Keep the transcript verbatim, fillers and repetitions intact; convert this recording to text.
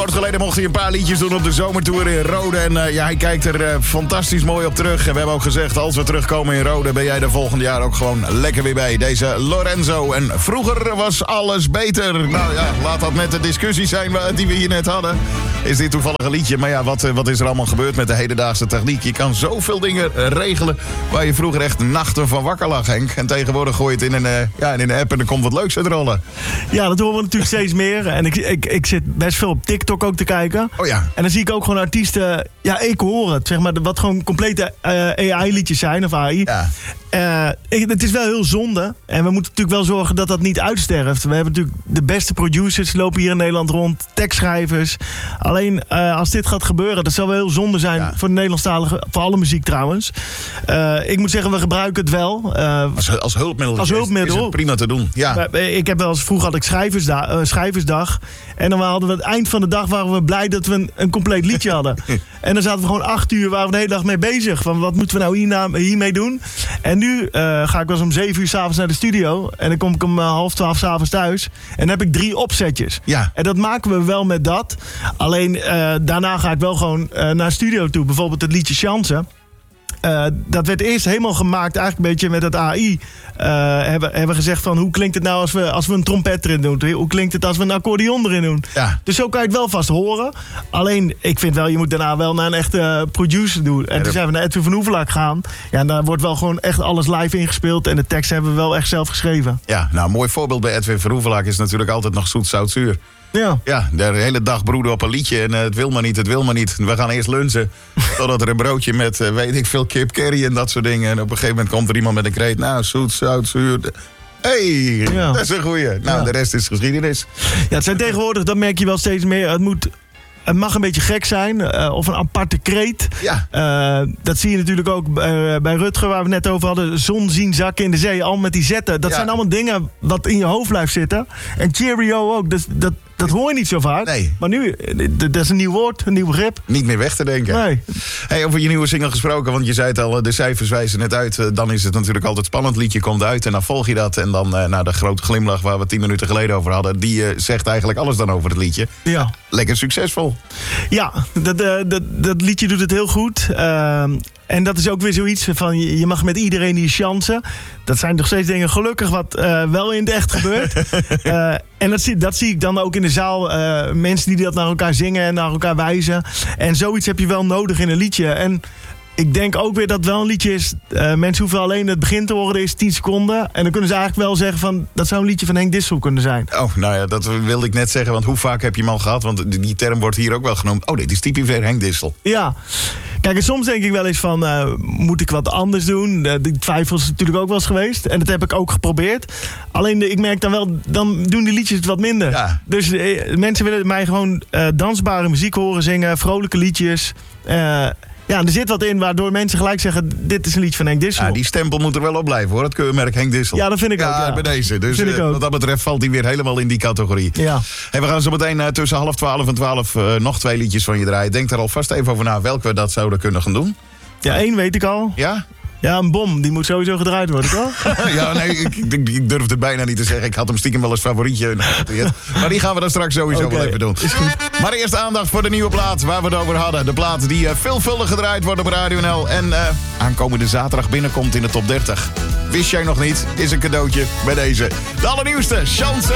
kort geleden mocht hij een paar liedjes doen op de zomertour in Rode. En uh, ja, hij kijkt er uh, fantastisch mooi op terug. En we hebben ook gezegd, als we terugkomen in Rode, ben jij er volgend jaar ook gewoon lekker weer bij. Deze Lorenzo. En vroeger was alles beter. Nou ja, laat dat met de discussie zijn die we hier net hadden. Is dit toevallig een liedje? Maar ja, wat, wat is er allemaal gebeurd met de hedendaagse techniek? Je kan zoveel dingen uh, regelen waar je vroeger echt nachten van wakker lag, Henk. En tegenwoordig gooi je het in een, uh, ja, in een app en er komt wat leuks uit rollen. Ja, dat horen we natuurlijk steeds meer. En ik, ik, ik zit best veel op TikTok ook te kijken. Oh ja. En dan zie ik ook gewoon artiesten... Ja, ik hoor het, zeg maar, wat gewoon complete uh, A I-liedjes zijn, of A I. Ja. Uh, ik, het is wel heel zonde. En we moeten natuurlijk wel zorgen dat dat niet uitsterft. We hebben natuurlijk de beste producers lopen hier in Nederland rond. Tekstschrijvers. Alleen uh, als dit gaat gebeuren, dat zal wel heel zonde zijn ja. voor de Nederlandstalige, voor alle muziek trouwens. Uh, ik moet zeggen, we gebruiken het wel. Uh, als, als hulpmiddel, als hulpmiddel is het prima te doen. Ja. Ik heb wel eens, vroeger had ik schrijversdag, uh, schrijversdag. En dan hadden we het eind van de dag waren we blij dat we een, een compleet liedje hadden. En dan zaten we gewoon acht uur, waren we de hele dag mee bezig. Van wat moeten we nou hierna, hiermee doen? En nu uh, ga ik wel eens om zeven uur 's avonds naar de studio. En dan kom ik om uh, half twaalf 's avonds thuis. En dan heb ik drie opzetjes. Ja. En dat maken we wel met dat. Alleen uh, daarna ga ik wel gewoon uh, naar de studio toe. Bijvoorbeeld het liedje Chansen. Uh, dat werd eerst helemaal gemaakt, eigenlijk een beetje met het A I. Uh, hebben, hebben gezegd van, hoe klinkt het nou als we, als we een trompet erin doen? Hoe klinkt het als we een accordeon erin doen? Ja. Dus zo kan je het wel vast horen. Alleen, ik vind wel, je moet daarna wel naar een echte producer doen. En ja, toen zijn we naar Edwin van Hoevelaak gegaan. Ja, en daar wordt wel gewoon echt alles live ingespeeld. En de tekst hebben we wel echt zelf geschreven. Ja, nou, een mooi voorbeeld bij Edwin van Hoevelaak is natuurlijk altijd nog zoet, zout, zuur. Ja. Ja, de hele dag broeden op een liedje en uh, het wil maar niet, het wil maar niet. We gaan eerst lunchen, totdat er een broodje met, uh, weet ik veel, kip curry en dat soort dingen. En op een gegeven moment komt er iemand met een kreet, nou, zoet, zout, zuur. Hé, hey, ja. Dat is een goeie. Nou, ja. De rest is geschiedenis. Ja, het zijn tegenwoordig, dat merk je wel steeds meer, het moet... Het mag een beetje gek zijn, uh, of een aparte kreet. Ja. Uh, dat zie je natuurlijk ook uh, bij Rutger, waar we het net over hadden. Zon zien zakken in de zee, al met die zetten. Dat ja. zijn allemaal dingen wat in je hoofd blijft zitten. En cheerio ook, dus dat, dat hoor je niet zo vaak. Nee. Maar nu, dat is een nieuw woord, een nieuw begrip. Niet meer weg te denken. Nee. Hey, over je nieuwe single gesproken, want je zei het al, de cijfers wijzen net uit. Dan is het natuurlijk altijd spannend, liedje komt uit en dan volg je dat. En dan uh, nou, de grote glimlach waar we tien minuten geleden over hadden, die uh, zegt eigenlijk alles dan over het liedje. Ja. Lekker succesvol. Ja, dat, uh, dat, dat liedje doet het heel goed. Uh, en dat is ook weer zoiets van, je mag met iedereen die chansen. Dat zijn nog steeds dingen gelukkig wat uh, wel in het echt gebeurt. uh, en dat zie, dat zie ik dan ook in de zaal. Uh, mensen die dat naar elkaar zingen en naar elkaar wijzen. En zoiets heb je wel nodig in een liedje. En ik denk ook weer dat het wel een liedje is. Uh, mensen hoeven alleen het begin te horen, is tien seconden. En dan kunnen ze eigenlijk wel zeggen van, dat zou een liedje van Henk Dissel kunnen zijn. Oh, nou ja, dat wilde ik net zeggen. Want hoe vaak heb je hem al gehad? Want die term wordt hier ook wel genoemd. Oh, dit is typisch weer Henk Dissel. Ja. Kijk, en soms denk ik wel eens van, uh, moet ik wat anders doen? Uh, die twijfel is natuurlijk ook wel eens geweest. En dat heb ik ook geprobeerd. Alleen, de, ik merk dan wel, dan doen die liedjes het wat minder. Ja. Dus uh, mensen willen mij gewoon uh, dansbare muziek horen zingen, vrolijke liedjes. Uh, Ja, er zit wat in waardoor mensen gelijk zeggen, dit is een liedje van Henk Dissel. Ja, die stempel moet er wel op blijven, hoor. Het keurmerk Henk Dissel. Ja, dat vind ik ja, ook. Ja, bij deze. Dus vind uh, ik ook. wat dat betreft valt hij weer helemaal in die categorie. Ja. Hey, we gaan zo meteen uh, tussen half twaalf en twaalf uh, nog twee liedjes van je draaien. Denk daar alvast even over na welke we dat zouden kunnen gaan doen. Ja, één weet ik al. Ja? Ja, een bom. Die moet sowieso gedraaid worden, toch? Ja, nee, ik, ik, ik durf het bijna niet te zeggen. Ik had hem stiekem wel als favorietje. Maar die gaan we dan straks sowieso okay, wel even doen. Is goed. Maar eerst aandacht voor de nieuwe plaat waar we het over hadden. De plaat die uh, veelvuldig gedraaid wordt op Radio N L. En uh, aankomende zaterdag binnenkomt in de top dertig. Wist jij nog niet? Is een cadeautje bij deze. De allernieuwste, Chance.